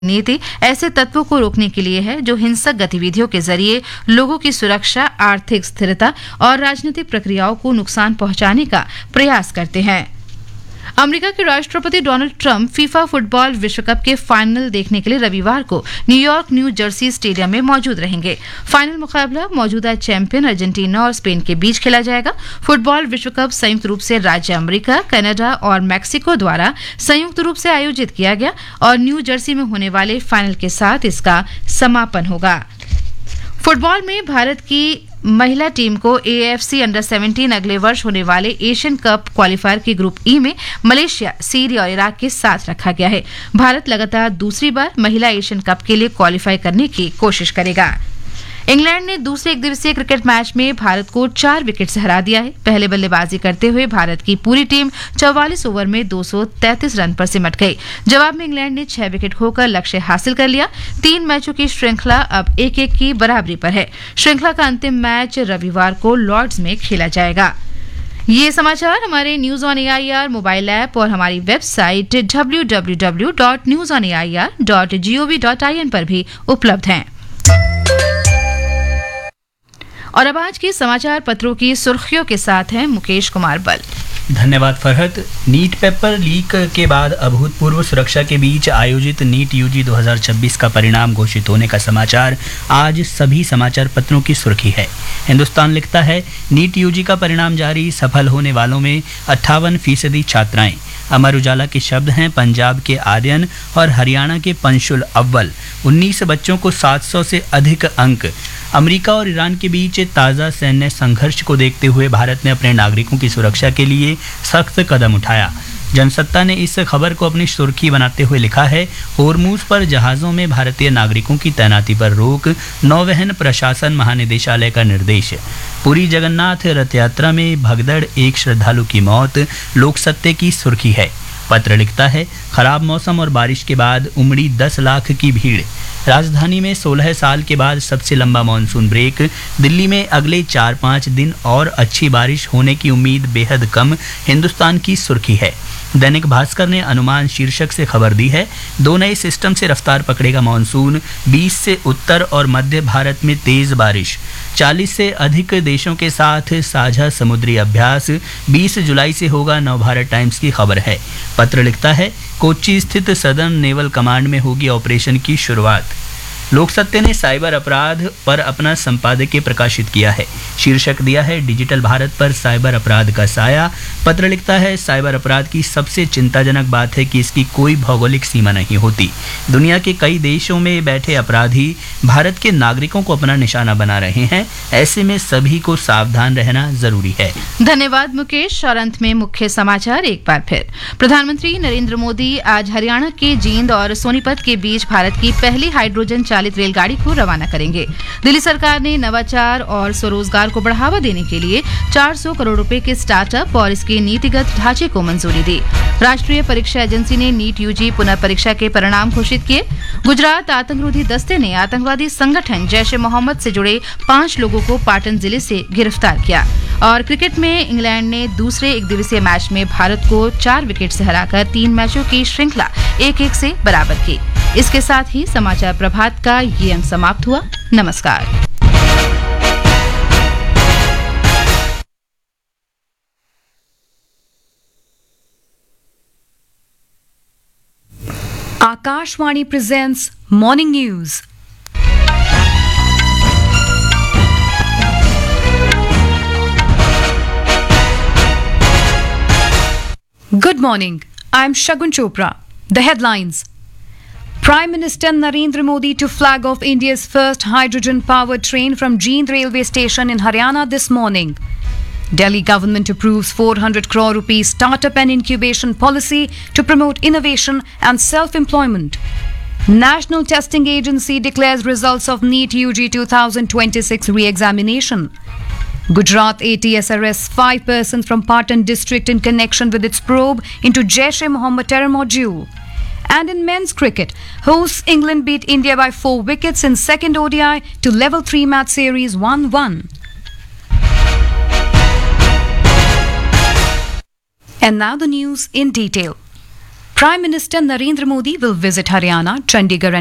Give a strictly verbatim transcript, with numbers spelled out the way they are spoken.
नीति ऐसे तत्वों को रोकने के लिए है जो हिंसक गतिविधियों के जरिए लोगों की सुरक्षा, आर्थिक स्थिरता और राजनीतिक प्रक्रियाओं को नुकसान पहुंचाने का प्रयास करते हैं। अमेरिका के राष्ट्रपति डोनाल्ड ट्रंप फीफा फुटबॉल विश्व कप के फाइनल देखने के लिए रविवार को न्यूयॉर्क न्यू जर्सी स्टेडियम में मौजूद रहेंगे। फाइनल मुकाबला मौजूदा चैंपियन अर्जेंटीना और स्पेन के बीच खेला जाएगा। फुटबॉल विश्व कप संयुक्त रूप से राज्य अमेरिका, कनाडा और मैक्सिको द्वारा संयुक्त रूप से आयोजित किया गया और न्यू जर्सी में होने वाले फाइनल के साथ इसका समापन होगा। फुटबॉल में भारत की महिला टीम को एएफसी अंडर सत्रह अगले वर्ष होने वाले एशियन कप क्वालिफायर के ग्रुप ई में मलेशिया, सीरिया और इराक के साथ रखा गया है। भारत लगातार दूसरी बार महिला एशियन कप के लिए क्वालिफाई करने की कोशिश करेगा। इंग्लैंड ने दूसरे एक दिवसीय क्रिकेट मैच में भारत को चार विकेट से हरा दिया है। पहले बल्लेबाजी करते हुए भारत की पूरी टीम चौवालीस ओवर में दो सौ तैंतीस रन पर सिमट गई। जवाब में इंग्लैंड ने छह विकेट खोकर लक्ष्य हासिल कर लिया। तीन मैचों की श्रृंखला अब एक एक की बराबरी पर है। श्रृंखला का अंतिम मैच रविवार को लॉर्ड्स में खेला जाएगा। ये समाचार हमारे news on AIR mobile app और हमारी website W W W dot news on AIR dot gov dot I N पर भी उपलब्ध हैं। और अब आज के समाचार पत्रों की सुर्खियों के साथ हैं मुकेश कुमार बल। धन्यवाद फरहत। नीट पेपर लीक के बाद अभूतपूर्व सुरक्षा के बीच आयोजित नीट यूजी दो हज़ार छब्बीस का परिणाम घोषित होने का समाचार आज सभी समाचार पत्रों की सुर्खी है। हिंदुस्तान लिखता है, नीट यूजी का परिणाम जारी, सफल होने वालों में अट्ठावन फीसदी छात्राएं। अमर उजाला के शब्द हैं, पंजाब के आर्यन और हरियाणा के पंशुल अव्वल। उन्नीस बच्चों को सात सौ से अधिक अंक। अमेरिका और ईरान के बीच ताज़ा सैन्य संघर्ष को देखते हुए भारत ने अपने नागरिकों की सुरक्षा के लिए सख्त कदम उठाया। जनसत्ता ने इस खबर को अपनी सुर्खी बनाते हुए लिखा है, होर्मुज पर जहाज़ों में भारतीय नागरिकों की तैनाती पर रोक, नौवहन प्रशासन महानिदेशालय का निर्देश। पुरी जगन्नाथ रथ यात्रा में भगदड़, एक श्रद्धालु की मौत, लोकसत्ते की सुर्खी है। पत्र लिखता है, खराब मौसम और बारिश के बाद उमड़ी दस लाख की भीड़। राजधानी में सोलह साल के बाद सबसे लंबा मानसून ब्रेक। दिल्ली में अगले चार पाँच दिन और अच्छी बारिश होने की उम्मीद बेहद कम, हिंदुस्तान की सुर्खी है। दैनिक भास्कर ने अनुमान शीर्षक से खबर दी है, दो नए सिस्टम से रफ्तार पकड़ेगा मानसून, बीस से उत्तर और मध्य भारत में तेज बारिश। चालीस से अधिक देशों के साथ साझा समुद्री अभ्यास, बीस जुलाई से होगा। नवभारत टाइम्स की खबर है। पत्र लिखता है, कोच्चि स्थित सदर्न नेवल कमांड में होगी ऑपरेशन की शुरुआत। लोकसत्ते ने साइबर अपराध पर अपना संपादकीय प्रकाशित किया है। शीर्षक दिया है, डिजिटल भारत पर साइबर अपराध का साया। पत्र लिखता है, साइबर अपराध की सबसे चिंताजनक बात है कि इसकी कोई भौगोलिक सीमा नहीं होती। दुनिया के कई देशों में बैठे अपराधी भारत के नागरिकों को अपना निशाना बना रहे हैं। ऐसे में सभी को सावधान रहना जरूरी है। धन्यवाद मुकेश। और अंत में मुख्य समाचार एक बार फिर। प्रधानमंत्री नरेंद्र मोदी आज हरियाणा के जींद और सोनीपत के बीच भारत की पहली हाइड्रोजन चालित रेलगाड़ी को रवाना करेंगे। दिल्ली सरकार ने नवाचार और स्वरोजगार को बढ़ावा देने के लिए चार सौ करोड़ रुपए के स्टार्टअप और इसके नीतिगत ढांचे को मंजूरी दी। राष्ट्रीय परीक्षा एजेंसी ने नीट यूजी पुनः परीक्षा के परिणाम घोषित किए। गुजरात आतंकरोधी दस्ते ने आतंकवादी संगठन जैश ए मोहम्मद से जुड़े पांच लोगों को पाटन जिले से गिरफ्तार किया। और क्रिकेट में इंग्लैंड ने दूसरे एक दिवसीय मैच में भारत को चार विकेट से हराकर तीन मैचों की श्रृंखला एक एक से बराबर की। इसके साथ ही समाचार प्रभात का ये अंक समाप्त हुआ। नमस्कार। Akashvani presents Morning News. Good morning. I am Shagun Chopra. The headlines. Prime Minister Narendra Modi to flag off India's first hydrogen-powered train from Jind railway station in Haryana this morning. Delhi government approves four hundred crore rupees startup and incubation policy to promote innovation and self-employment. National Testing Agency declares results of NEET U G twenty twenty-six re-examination. Gujarat A T S arrests five persons from Patan district in connection with its probe into Jaish-e-Mohammed terror module. And in men's cricket, hosts England beat India by four wickets in second O D I to level three match series one one. And now the news in detail. Prime Minister Narendra Modi will visit Haryana, Chandigarh,